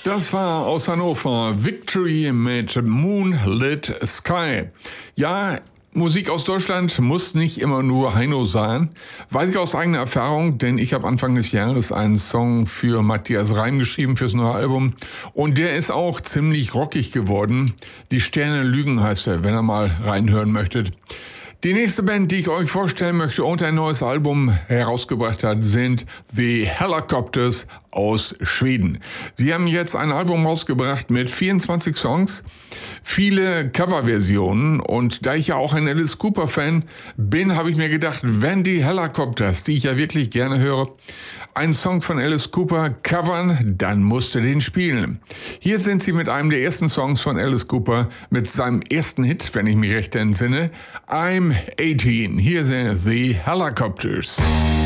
Das war aus Hannover Victory mit Moonlit Sky. Ja, Musik aus Deutschland muss nicht immer nur Heino sein. Weiß ich aus eigener Erfahrung, denn ich habe Anfang des Jahres einen Song für Matthias Reim geschrieben fürs neue Album. Und der ist auch ziemlich rockig geworden. Die Sterne lügen heißt er, wenn ihr mal reinhören möchtet. Die nächste Band, die ich euch vorstellen möchte und ein neues Album herausgebracht hat, sind The Hellacopters aus Schweden. Sie haben jetzt ein Album rausgebracht mit 24 Songs, viele Coverversionen, und da ich ja auch ein Alice Cooper Fan bin, habe ich mir gedacht, wenn die Hellacopters, die ich ja wirklich gerne höre, einen Song von Alice Cooper covern, dann musste den spielen. Hier sind sie mit einem der ersten Songs von Alice Cooper, mit seinem ersten Hit, wenn ich mich recht entsinne, I'm 18. Hier sind The Hellacopters.